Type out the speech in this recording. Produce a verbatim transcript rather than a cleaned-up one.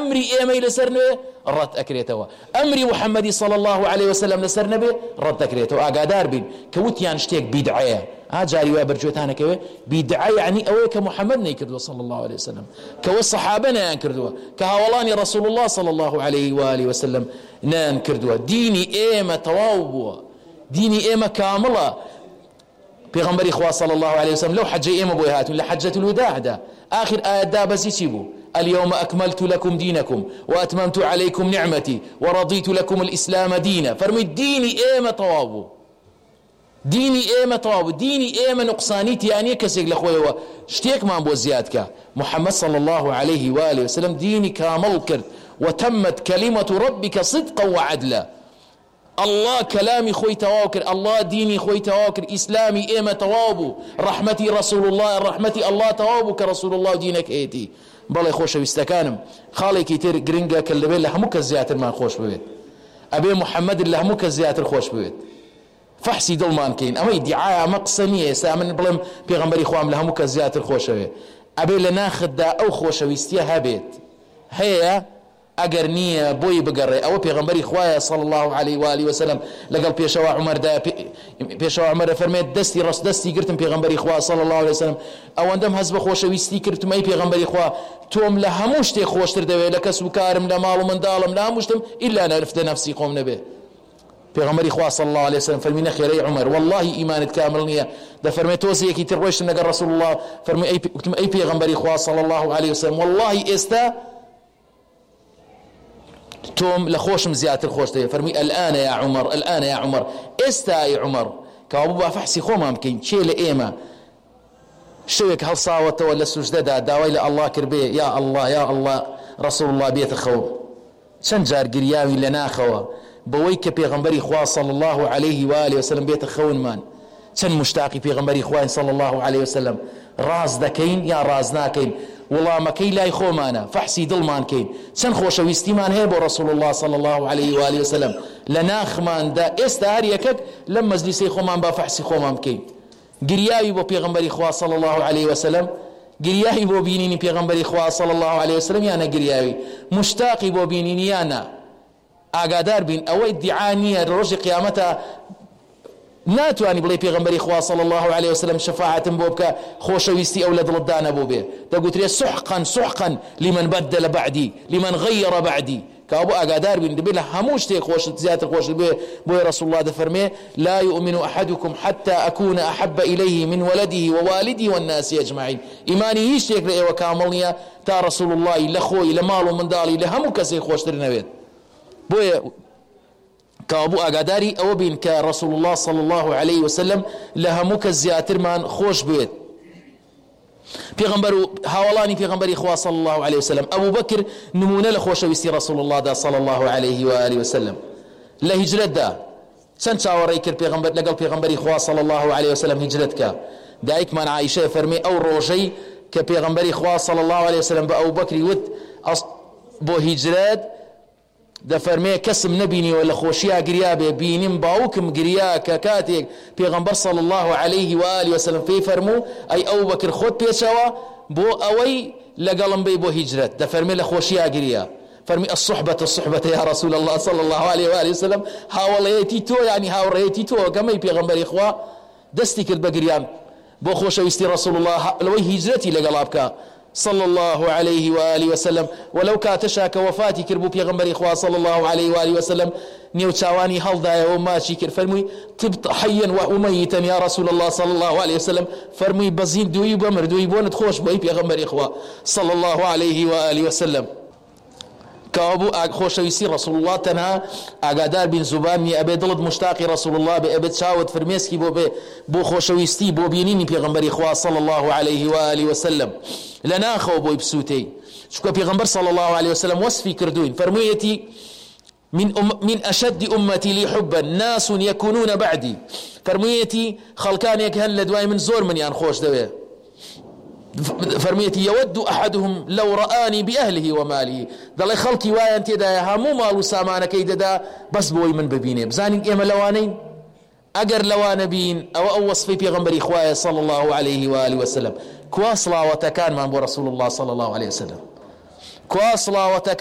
أمري إيمي لسرنبه رد أكريتوا أمري محمد صلى الله عليه وسلم لسرنبه رد أكريتوا أقادار بين كوتيان شتيك بدعية هاجاري وابرجوتانا كوي بدعية يعني أويك محمد نيكردوا صلى الله عليه وسلم كو الصحابة نانكردوا كهاولاني رسول الله صلى الله عليه وآله وسلم نانكردوا ديني إيمة تواوبوا ديني إيمة كاملة پیغمبر إخوة صلى الله عليه وسلم لو حج إيمة بويهاتون لحجة الوداع دا آخر آيات دا بس يسيبوا اليوم أكملت لكم دينكم وأتممت عليكم نعمتي ورضيت لكم الإسلام دينا فرمي ديني إيمة طوابو ديني إيمة طوابو ديني إيمة نقصانيتي يعني كسيق لأخوة شتيك ما بو زيادك محمد صلى الله عليه وآله وسلم ديني كامل كرد وتمت كلمة ربك صدقا وعدلا الله كلامي خوي تواكر الله ديني خوي تواكر إسلامي إيمة توابو رحمتي رسول الله رحمتي الله توابو كرسول الله دينك إيتي بەڵێ خۆشەویستەکانم خاڵێکی تر گرنگە کە لەبێت لە هەموو کەس زیاترمان خۆش بوێت ئەبێ محەممەد لە هەموو کەس زیاتر خۆش بوێت فەحسی دڵمان کەین ئەمەی دیعاە ئەمە قسە نییە ئێستا من بڵێم پێغەمبەری خوام لە هەموو کەس زیاتر خۆشەوێ ئەبێ لە ناخدا ئەو خۆشەویستیە هەبێت هەیە ئەگەر نییە بۆی بگەڕێ ئەوە پێغەمبەری خوایە صلی الله عليه وآله وسلم لەگەڵ پێشەوە عومەردا پێشەوە عومەر فەرمێت دەستی ڕست دەستی گرتم پێغەمبەری خوا صلی الله عليه وسلم ئەوەندەم هەز بە خۆشەویستی کردم ئەی پێغەمبەری خوا تۆم لە هەموو شتێک خۆشتر دەوێت لە کەسب و کارم لە ماڵ و منداڵم لە هەموو شتم ئیلا نەرفتە نەفسی خۆم نەبێ پێغەمبەری خوا صلی الله عليه وسلم فەرمی نەخێرەی عومەر والله ئیمانت کامل نییە دەفەرمێت تۆزێکی تر ڕۆیشتم لەگەڵ ڕەسوڵ الله فەرمی ئەی پێغەمبەری خوا صلی الله عليه وسلم والله ئێستا توم لخوشم زيادة الخوش فرمي الآن يا عمر الآن يا عمر استا يا عمر كابوبا فحسي خوما ممكن شيء لإيما شوك هل صاوت ولا سجدة داوي الله كربي يا الله يا الله رسول الله بيت خو شنجار قرياوي لنا خوا بويك بيغمبري خوا صلى الله عليه وآله وسلم بيت خون مان شن مشتاقي بيغمبري خوا صلى الله عليه وسلم راز دكين يا راز ناكين والله ما كي لا يخومانا فحسي دلمان كين سن خوشويستيمان هيبو رسول الله صلى الله عليه وآله وسلم لناخمان دا استهار يكك لما مجلسي خومان با فحسي خومان كين قرياوي بو بيغمبري خوا صلى الله عليه وسلم قرياوي بو بينيني بيغمبري خوا صلى الله عليه وسلم يانا قرياوي مشتاقي بو بينيني يانا آقادار بين او ادعانية رجي قيامتها ناتواني بڵێ پێغەمبەری خوا صلى الله عليه وسلم شفاعتم بۆ بکە خۆشەویستی ئەو لە دڵتدانە بۆ بێ دەگوترێ سحقا سحقا لمن بدل بعدي لمن غير بعدي كابو ئاگادار بین دەبێت لە هەموو شتێک خۆش زیاتر خۆش بێ بۆی رسول الله دەفەرمێ لا يؤمن أحدكم حتى أكون أحب إليه من ولده ووالده والناس أجمعين إيماني هیچ شتێک لە ئێوە کامڵ نییە تا رسول الله لە خۆی لە ماڵ و منداڵی لە هەموو کەسێک خۆشتر نەوێت بۆیە كابو أقداري أو بين كرسول الله صلى الله عليه وسلم لها مك الزياتر من خوش بيت پیغمبر هاولاني پیغمبر إخوة صلى الله عليه وسلم أبو بكر نمونه لخوش ويستي رسول الله دا صلى الله عليه وآله وسلم لهجرت دا سن شاوري كر پیغمبر لقل پیغمبر إخوة صلى الله عليه وسلم هجرتك دايك من عائشة فرمي أو روجي كبيغمبر إخوة صلى الله عليه وسلم بأبو بكر ود بو هجرات دا فرمي كسم نبيني ولا خوشيا قريا بينم باوكم قريا ككاتيك بيغمبر صلى الله عليه وآله وسلم في فرمو أي أو بكر خود بيشوا بو أوي لقلم بي بو هجرت دا فرمي لخوشيا قريا فرمي الصحبة الصحبة يا رسول الله صلى الله عليه وآله وسلم هاوليتي تو يعني هاوريتي تو كما بيغمبر إخوة دستي كرد بقريان بو خوشويستي رسول الله لوي هجرتي لقلابك صلى الله عليه وآله وسلم ولو كاتشاك وفاتي كربو بيغمبر إخوة صلى الله عليه وآله وسلم نيوتشاواني هلدا وما شكر فرمي طبت حيا وميتا يا رسول الله صلى الله عليه وسلم فرمي بزين دوي بمر دوي بونت خوش بي بيغمبر إخوة صلى الله عليه وآله وسلم كابو خوشويسي رسول الله تنها اقادار بن زباني ابي ضلد مشتاقي رسول الله بابد شاود فرميسكي بو بو خوشويستي بو بينيني بيغمبر إخوة صلى الله عليه وآله وسلم لنا خو بو بسوتي شكو بيغمبر صلى الله عليه وسلم وصفي كردوين فرميتي من أم من أشد أمتي لي حبا ناس يكونون بعدي فرميتي خلقان يكهن لدواي من زور من يان خوش دويه فرميتي يود أحدهم لو رآني بأهله وماله دل خلقي وين تدا همو مالو سامانه كيدا بس بوي من ببينه بزانين إما لوانين أجر لوان بين أو أو وصفي بيغمبر إخوائي صلى الله عليه وآله وسلم كواصلا وتكان من رسول الله صلى الله عليه وسلم كواصلا وتكان